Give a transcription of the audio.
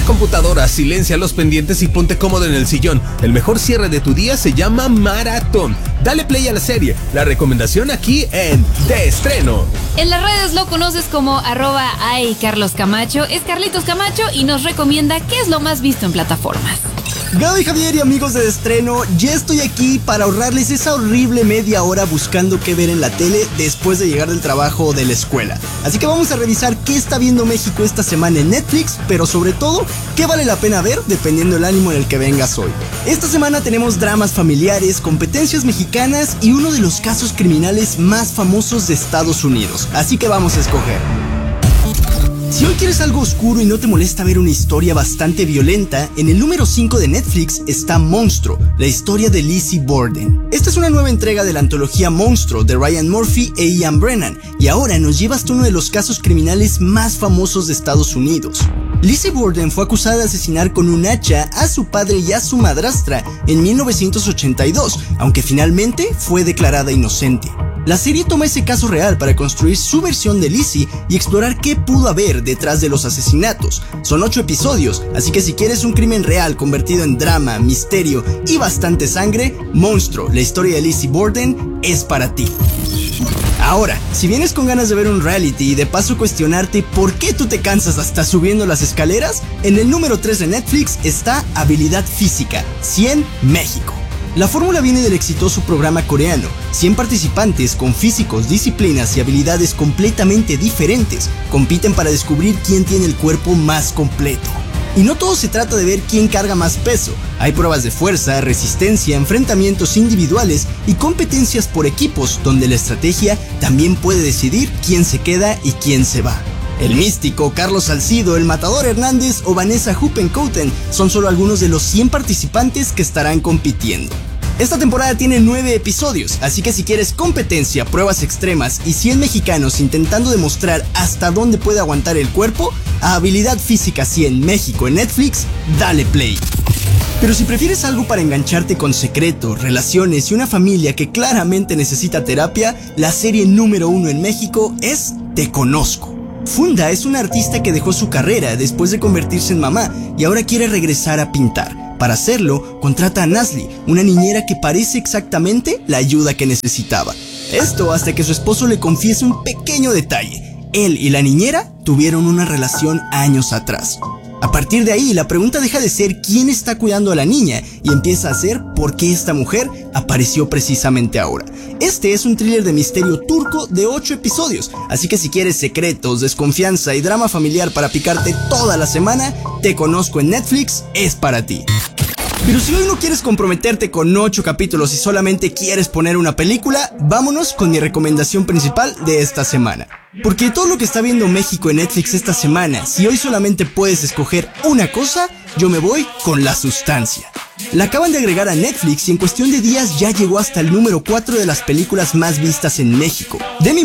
computadora, silencia los pendientes y ponte cómodo en el sillón. El mejor cierre de tu día se llama maratón. Dale play a la serie. La recomendación aquí en De Estreno. En las redes lo conoces como @aycarloscamacho. Es Carlitos Camacho y nos recomienda qué es lo más visto en plataformas. Gaby, Javier y amigos de Estreno, ya estoy aquí para ahorrarles esa horrible media hora buscando qué ver en la tele después de llegar del trabajo o de la escuela. Así que vamos a revisar qué está viendo México esta semana en Netflix, pero sobre todo, qué vale la pena ver dependiendo del ánimo en el que vengas hoy. Esta semana tenemos dramas familiares, competencias mexicanas y uno de los casos criminales más famosos de Estados Unidos. Así que vamos a escoger. Si hoy quieres algo oscuro y no te molesta ver una historia bastante violenta, en el número 5 de Netflix está Monstruo, la historia de Lizzie Borden. Esta es una nueva entrega de la antología Monstruo de Ryan Murphy e Ian Brennan, y ahora nos lleva hasta uno de los casos criminales más famosos de Estados Unidos. Lizzie Borden fue acusada de asesinar con un hacha a su padre y a su madrastra en 1982, aunque finalmente fue declarada inocente. La serie toma ese caso real para construir su versión de Lizzie y explorar qué pudo haber detrás de los asesinatos. Son 8 episodios, así que si quieres un crimen real convertido en drama, misterio y bastante sangre, Monstruo, la historia de Lizzie Borden, es para ti. Ahora, si vienes con ganas de ver un reality y de paso cuestionarte por qué tú te cansas hasta subiendo las escaleras, en el número 3 de Netflix está Habilidad Física, 100 México. La fórmula viene del exitoso programa coreano, 100 participantes con físicos, disciplinas y habilidades completamente diferentes compiten para descubrir quién tiene el cuerpo más completo. Y no todo se trata de ver quién carga más peso, hay pruebas de fuerza, resistencia, enfrentamientos individuales y competencias por equipos donde la estrategia también puede decidir quién se queda y quién se va. El Místico, Carlos Salcido, el Matador Hernández o Vanessa Huppencouten son solo algunos de los 100 participantes que estarán compitiendo. Esta temporada tiene 9 episodios, así que si quieres competencia, pruebas extremas y 100 mexicanos intentando demostrar hasta dónde puede aguantar el cuerpo, a Habilidad Física 100 México en Netflix, dale play. Pero si prefieres algo para engancharte con secretos, relaciones y una familia que claramente necesita terapia, la serie número 1 en México es Te Conozco. Funda es una artista que dejó su carrera después de convertirse en mamá y ahora quiere regresar a pintar. Para hacerlo, contrata a Nasli, una niñera que parece exactamente la ayuda que necesitaba. Esto hasta que su esposo le confiesa un pequeño detalle. Él y la niñera tuvieron una relación años atrás. A partir de ahí, la pregunta deja de ser quién está cuidando a la niña y empieza a ser por qué esta mujer apareció precisamente ahora. Este es un thriller de misterio turco de 8 episodios, así que si quieres secretos, desconfianza y drama familiar para picarte toda la semana, Te Conozco en Netflix es para ti. Pero si hoy no quieres comprometerte con 8 capítulos y solamente quieres poner una película, vámonos con mi recomendación principal de esta semana. Porque todo lo que está viendo México en Netflix esta semana, si hoy solamente puedes escoger una cosa, yo me voy con La Sustancia. La acaban de agregar a Netflix y en cuestión de días ya llegó hasta el número 4 de las películas más vistas en México. Demi